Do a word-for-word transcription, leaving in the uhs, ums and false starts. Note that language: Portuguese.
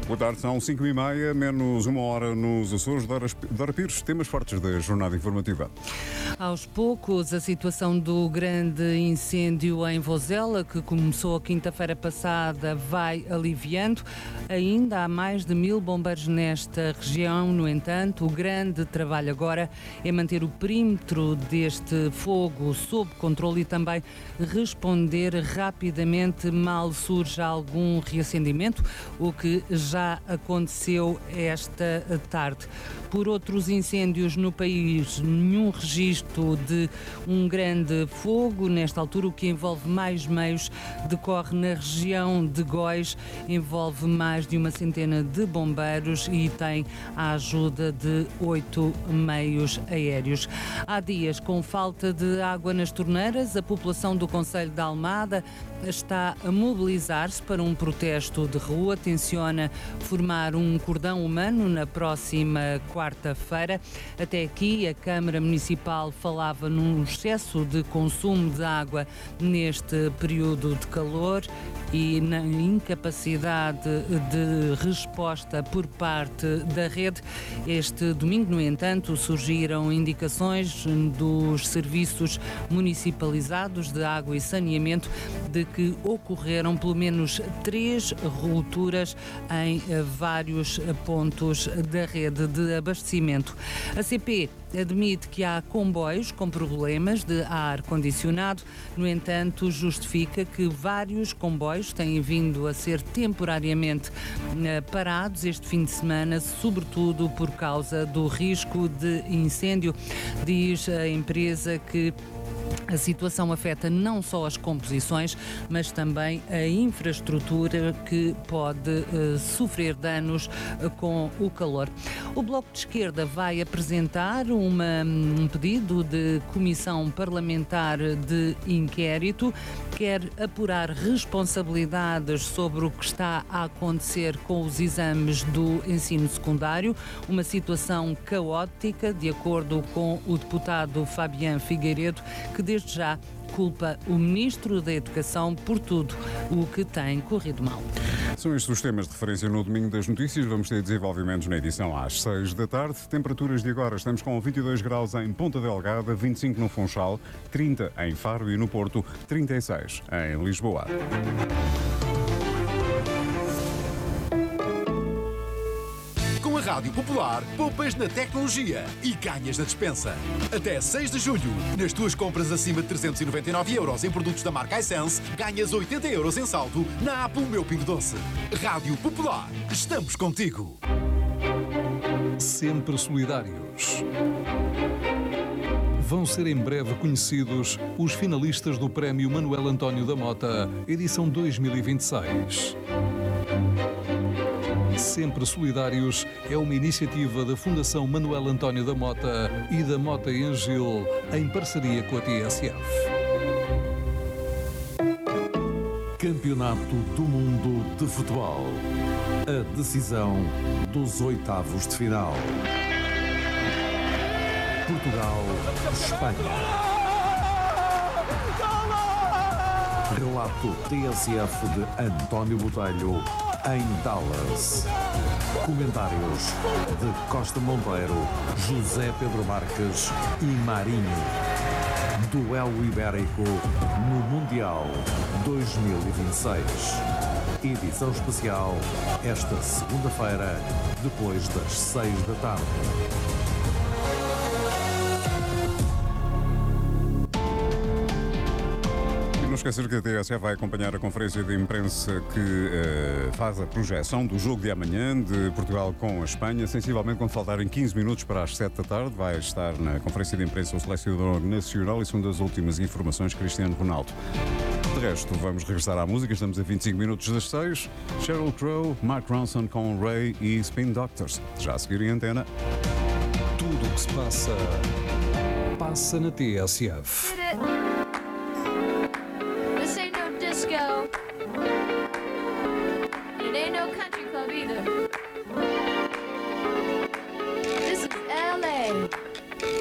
Boa tarde, são cinco e meia, menos uma hora nos Açores. Dora Pires, temas fortes da jornada informativa. Aos poucos, a situação do grande incêndio em Vozela, que começou a quinta-feira passada, vai aliviando. Ainda há mais de mil bombeiros nesta região. No entanto, o grande trabalho agora é manter o perímetro deste fogo sob controle e também responder rapidamente mal surge algum reacendimento, o que já aconteceu esta tarde. Por outros incêndios no país, nenhum registro de um grande fogo. Nesta altura, o que envolve mais meios decorre na região de Góis, envolve mais de uma centena de bombeiros e tem a ajuda de oito meios aéreos. Há dias, com falta de água nas torneiras, a população do concelho de Almada está a mobilizar-se para um protesto de rua, tenciona formar um cordão humano na próxima quarta-feira. Até aqui, a Câmara Municipal falava num excesso de consumo de água neste período de calor e na incapacidade de resposta por parte da rede. Este domingo, no entanto, surgiram indicações dos serviços municipalizados de água e saneamento de que ocorreram pelo menos três rupturas em vários pontos da rede de abastecimento. A C P admite que há comboios com problemas de ar-condicionado, no entanto, justifica que vários comboios têm vindo a ser temporariamente parados este fim de semana, sobretudo por causa do risco de incêndio. Diz a empresa que a situação afeta não só as composições, mas também a infraestrutura, que pode uh, sofrer danos uh, com o calor. O Bloco de Esquerda vai apresentar uma, um pedido de comissão parlamentar de inquérito, quer apurar responsabilidades sobre o que está a acontecer com os exames do ensino secundário, uma situação caótica, de acordo com o deputado Fabián Figueiredo, que desde já culpa o Ministro da Educação por tudo o que tem corrido mal. São estes os temas de referência no Domingo das Notícias. Vamos ter desenvolvimentos na edição às seis da tarde. Temperaturas de agora, estamos com vinte e dois graus em Ponta Delgada, vinte e cinco no Funchal, trinta em Faro e no Porto, trinta e seis em Lisboa. Com a Rádio Popular, poupas na tecnologia e ganhas na despensa. Até seis de julho, nas tuas compras acima de trezentos e noventa e nove euros em produtos da marca iSense, ganhas oitenta euros em saldo na app O Meu Pingo Doce. Rádio Popular, estamos contigo. Sempre solidários. Vão ser em breve conhecidos os finalistas do Prémio Manuel António da Mota, edição dois mil e vinte e seis. Sempre Solidários é uma iniciativa da Fundação Manuel António da Mota e da Mota e Angil, em parceria com a T S F. Campeonato do Mundo de Futebol. A decisão dos oitavos de final. Portugal, Espanha. Relato T S F de António Botelho, em Dallas. Comentários de Costa Monteiro, José Pedro Marques e Marinho. Duelo Ibérico no Mundial dois mil e vinte e seis. Edição especial esta segunda-feira, depois das seis da tarde. Não esquecer que a T S F vai acompanhar a conferência de imprensa que uh, faz a projeção do jogo de amanhã de Portugal com a Espanha. Sensivelmente, quando faltarem quinze minutos para as sete da tarde, vai estar na conferência de imprensa o selecionador nacional e, segundo as últimas informações, Cristiano Ronaldo. De resto, vamos regressar à música. Estamos a vinte e cinco minutos das seis. Sheryl Crow, Mark Ronson com Ray e Spin Doctors. Já a seguir em antena. Tudo o que se passa, passa na T S F. This ain't no disco. It ain't no country club either.